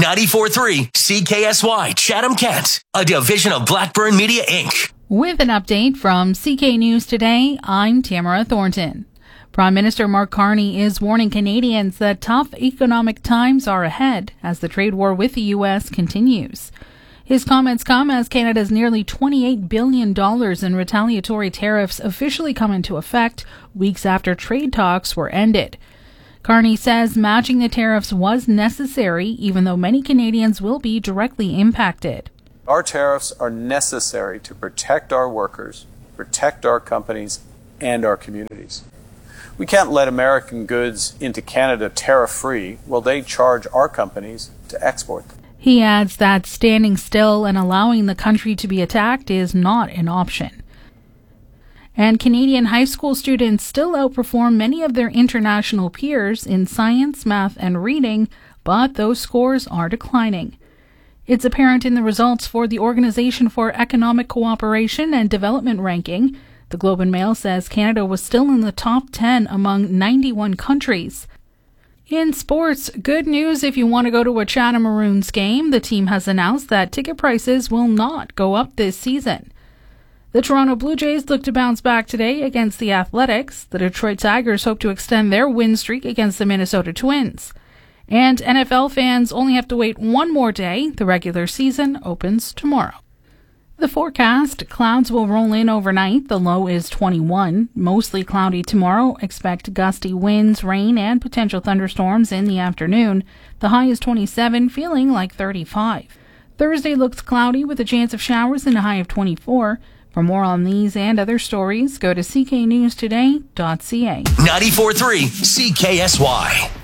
94.3 CKSY Chatham-Kent, a division of Blackburn Media Inc. With an update from CK News Today, I'm Tamara Thornton. Prime Minister Mark Carney is warning Canadians that tough economic times are ahead as the trade war with the U.S. continues. His comments come as Canada's nearly $28 billion in retaliatory tariffs officially come into effect weeks after trade talks were ended. Carney says matching the tariffs was necessary, even though many Canadians will be directly impacted. Our tariffs are necessary to protect our workers, protect our companies, and our communities. We can't let American goods into Canada tariff-free while they charge our companies to export them. He adds that standing still and allowing the country to be attacked is not an option. And Canadian high school students still outperform many of their international peers in science, math, and reading, but those scores are declining. It's apparent in the results for the Organization for Economic Cooperation and Development ranking. The Globe and Mail says Canada was still in the top 10 among 91 countries. In sports, good news if you want to go to a Chatham Maroons game. The team has announced that ticket prices will not go up this season. The Toronto Blue Jays look to bounce back today against the Athletics. The Detroit Tigers hope to extend their win streak against the Minnesota Twins. And NFL fans only have to wait one more day. The regular season opens tomorrow. The forecast, clouds will roll in overnight. The low is 21. Mostly cloudy tomorrow. Expect gusty winds, rain, and potential thunderstorms in the afternoon. The high is 27, feeling like 35. Thursday looks cloudy with a chance of showers and a high of 24. For more on these and other stories, go to cknewstoday.ca. 94.3 CKSY.